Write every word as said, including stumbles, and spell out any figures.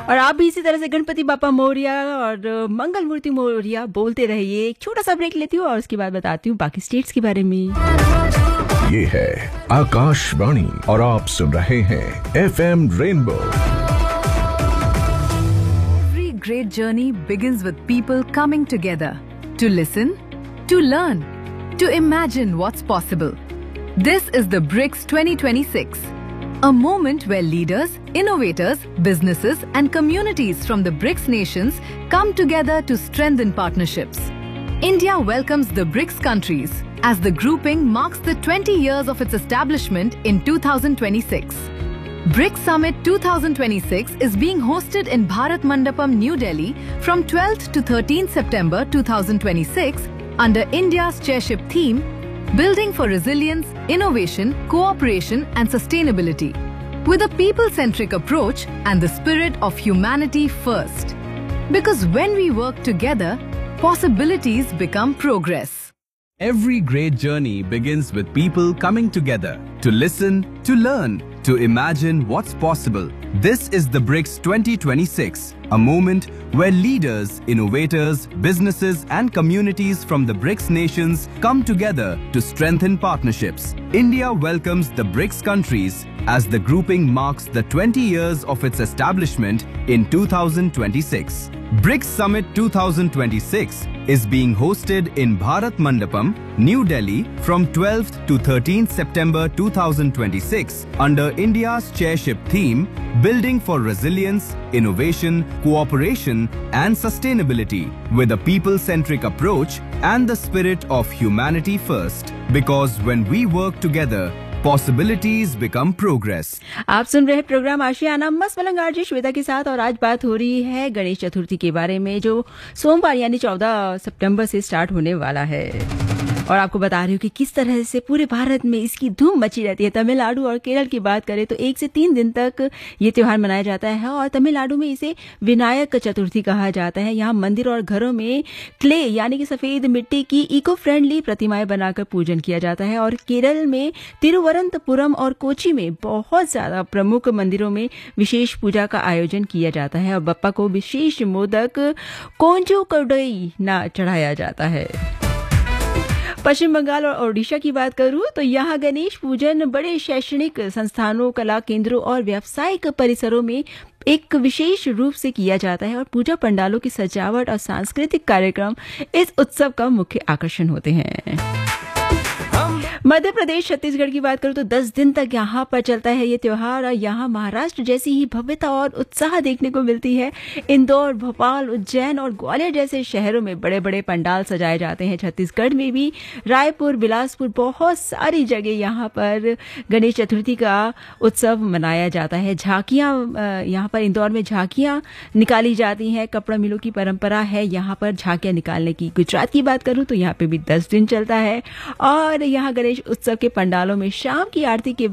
और आप भी इसी तरह से गणपति बापा मोरिया और मंगल मूर्ति मोरिया बोलते रहिए। एक छोटा सा ब्रेक लेती हूँ और उसके बाद बताती हूँ बाकी स्टेट्स के बारे में। ये है आकाशवाणी और आप सुन रहे हैं F M rainbow. Every great journey begins with people coming together to listen, to learn, to imagine what's possible. This is the BRICS twenty twenty-six, a moment where leaders, innovators, businesses and communities from the BRICS nations come together to strengthen partnerships. India welcomes the BRICS countries as the grouping marks the twenty years of its establishment in two thousand twenty-six. BRICS Summit twenty twenty-six is being hosted in Bharat Mandapam, New Delhi from twelfth to thirteenth September two thousand twenty-six under India's chairship theme, Building for Resilience, Innovation, Cooperation and Sustainability, with a people-centric approach and the spirit of humanity first. Because when we work together, possibilities become progress. Every great journey begins with people coming together to listen, to learn, to imagine what's possible. This is the BRICS twenty twenty-six, a moment where leaders, innovators, businesses and communities from the BRICS nations come together to strengthen partnerships. India welcomes the BRICS countries as the grouping marks the twenty years of its establishment in two thousand twenty-six. BRICS Summit twenty twenty-six is being hosted in Bharat Mandapam, New Delhi from twelfth to thirteenth September two thousand twenty-six under India's chairship theme, Building for Resilience, Innovation, Cooperation and Sustainability, with a people-centric approach and the spirit of humanity first. Because when we work together, Possibilities become progress. आप सुन रहे हैं programme आशियाना मस्त मलंग RJ Shweta के साथ और आज बात हो रही है गणेश चतुर्थी के बारे में जो सोमवार यानी चौदह सितंबर से स्टार्ट होने वाला है। और आपको बता रही हूँ कि किस तरह से पूरे भारत में इसकी धूम मची रहती है। तमिलनाडु और केरल की बात करें तो एक से तीन दिन तक ये त्योहार मनाया जाता है और तमिलनाडु में इसे विनायक चतुर्थी कहा जाता है। यहाँ मंदिर और घरों में क्ले यानी कि सफेद मिट्टी की इको फ्रेंडली प्रतिमाएं बनाकर पूजन किया जाता है। और केरल में तिरुवनंतपुरम और कोची में बहुत ज्यादा प्रमुख मंदिरों में विशेष पूजा का आयोजन किया जाता है और बप्पा को विशेष मोदक कोंजो कड़ोई ना चढ़ाया जाता है। पश्चिम बंगाल और ओडिशा की बात करूं तो यहाँ गणेश पूजन बड़े शैक्षणिक संस्थानों, कला केंद्रों और व्यावसायिक परिसरों में एक विशेष रूप से किया जाता है और पूजा पंडालों की सजावट और सांस्कृतिक कार्यक्रम इस उत्सव का मुख्य आकर्षण होते हैं। मध्य प्रदेश छत्तीसगढ़ की बात करूं तो दस दिन तक यहाँ पर चलता है ये त्योहार और यहाँ महाराष्ट्र जैसी ही भव्यता और उत्साह देखने को मिलती है। इंदौर, भोपाल, उज्जैन और ग्वालियर जैसे शहरों में बड़े बड़े पंडाल सजाए जाते हैं। छत्तीसगढ़ में भी रायपुर, बिलासपुर, बहुत सारी जगह यहाँ पर गणेश चतुर्थी का उत्सव मनाया जाता है। झांकियाँ यहाँ पर इंदौर में झांकियाँ निकाली जाती हैं। कपड़ा मिलों की परंपरा है यहाँ पर झांकियाँ निकालने की। गुजरात की बात करूँ तो यहाँ पे भी दस दिन चलता है और यहाँ गणेश उत्सव के पंडालों में शाम की आरती के